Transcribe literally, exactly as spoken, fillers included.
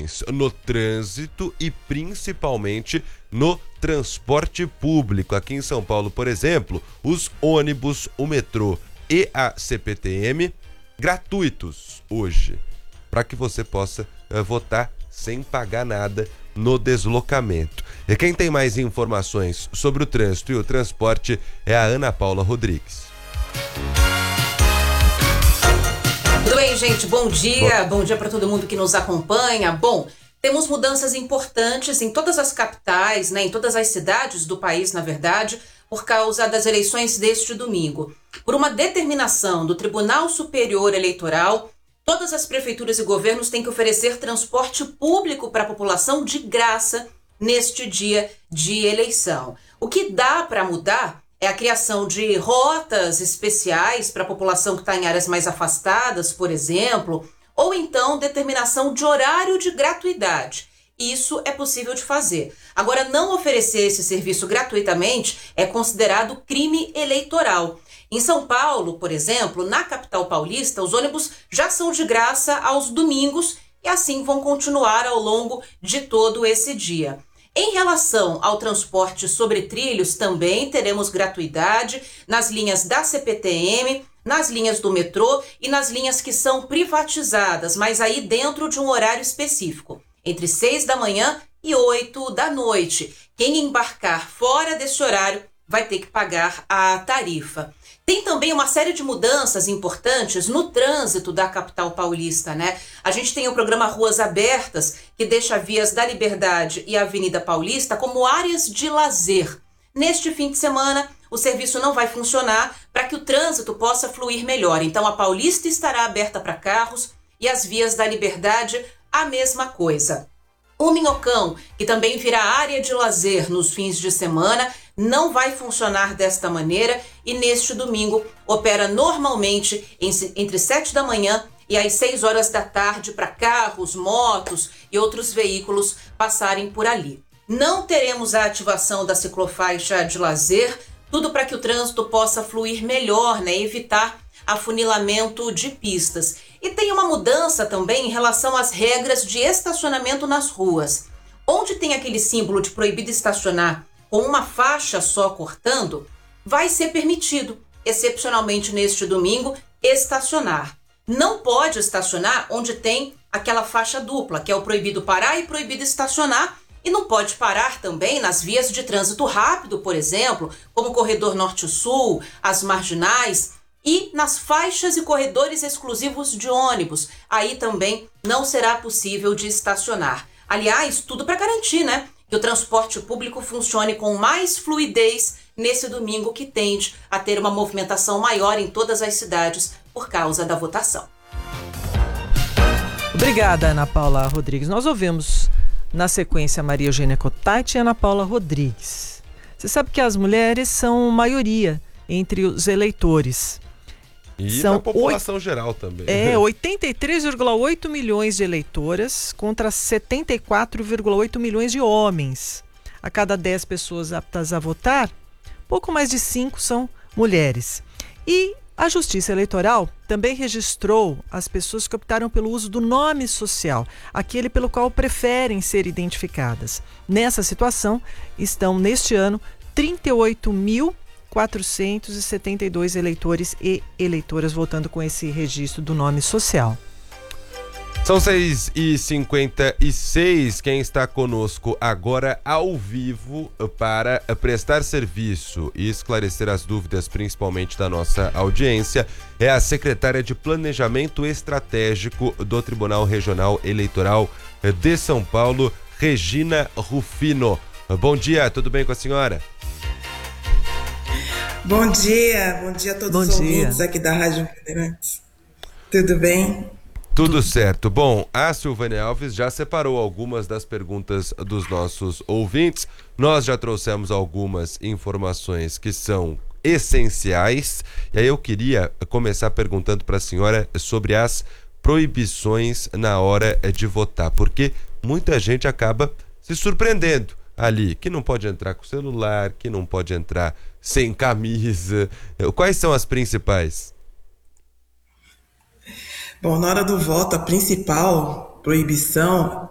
restrições no trânsito e principalmente no transporte público. Aqui em São Paulo, por exemplo, os ônibus, o metrô e a C P T M gratuitos hoje, para que você possa uh, votar sem pagar nada no deslocamento. E quem tem mais informações sobre o trânsito e o transporte é a Ana Paula Rodrigues. Tudo bem, gente? Bom dia. Bom, Bom dia para todo mundo que nos acompanha. Bom, temos mudanças importantes em todas as capitais, né, em todas as cidades do país, na verdade, por causa das eleições deste domingo. Por uma determinação do Tribunal Superior Eleitoral, todas as prefeituras e governos têm que oferecer transporte público para a população de graça neste dia de eleição. O que dá para mudar é a criação de rotas especiais para a população que está em áreas mais afastadas, por exemplo, ou então determinação de horário de gratuidade. Isso é possível de fazer. Agora, não oferecer esse serviço gratuitamente é considerado crime eleitoral. Em São Paulo, por exemplo, na capital paulista, os ônibus já são de graça aos domingos e assim vão continuar ao longo de todo esse dia. Em relação ao transporte sobre trilhos, também teremos gratuidade nas linhas da C P T M, nas linhas do metrô e nas linhas que são privatizadas, mas aí dentro de um horário específico, entre seis da manhã e oito da noite. Quem embarcar fora desse horário vai ter que pagar a tarifa. Tem também uma série de mudanças importantes no trânsito da capital paulista, né? A gente tem o programa Ruas Abertas, que deixa Vias da Liberdade e a Avenida Paulista como áreas de lazer. Neste fim de semana, o serviço não vai funcionar para que o trânsito possa fluir melhor. Então, a Paulista estará aberta para carros e as Vias da Liberdade, a mesma coisa. O Minhocão, que também virá área de lazer nos fins de semana, não vai funcionar desta maneira e neste domingo opera normalmente entre sete da manhã e às seis horas da tarde para carros, motos e outros veículos passarem por ali. Não teremos a ativação da ciclofaixa de lazer, tudo para que o trânsito possa fluir melhor, né? Evitar afunilamento de pistas. E tem uma mudança também em relação às regras de estacionamento nas ruas. Onde tem aquele símbolo de proibido estacionar com uma faixa só cortando, vai ser permitido, excepcionalmente neste domingo, estacionar. Não pode estacionar onde tem aquela faixa dupla, que é o proibido parar e proibido estacionar, e não pode parar também nas vias de trânsito rápido, por exemplo, como o corredor norte-sul, as marginais, e nas faixas e corredores exclusivos de ônibus. Aí também não será possível de estacionar. Aliás, tudo para garantir, né, que o transporte público funcione com mais fluidez nesse domingo que tende a ter uma movimentação maior em todas as cidades por causa da votação. Obrigada, Ana Paula Rodrigues. Nós ouvimos na sequência Maria Eugênia Cotati e Ana Paula Rodrigues. Você sabe que as mulheres são maioria entre os eleitores. E São a população oito, geral também. É, oitenta e três vírgula oito milhões de eleitoras contra setenta e quatro vírgula oito milhões de homens. A cada dez pessoas aptas a votar, pouco mais de cinco são mulheres. E a Justiça Eleitoral também registrou as pessoas que optaram pelo uso do nome social, aquele pelo qual preferem ser identificadas. Nessa situação, estão neste ano trinta e oito mil quatrocentos e setenta e dois eleitores e eleitoras votando com esse registro do nome social. São seis e cinquenta e seis. Quem está conosco agora ao vivo para prestar serviço e esclarecer as dúvidas, principalmente da nossa audiência, é a secretária de Planejamento Estratégico do Tribunal Regional Eleitoral de São Paulo, Regina Rufino. Bom dia, tudo bem com a senhora? Bom dia, bom dia a todos bom os dia. ouvintes aqui da Rádio Bandeirantes. Tudo bem? Tudo certo. Bom, a Silvânia Alves já separou algumas das perguntas dos nossos ouvintes. Nós já trouxemos algumas informações que são essenciais. E aí eu queria começar perguntando para a senhora sobre as proibições na hora de votar, porque muita gente acaba se surpreendendo ali, que não pode entrar com celular, que não pode entrar sem camisa. Quais são as principais? Bom, na hora do voto, a principal proibição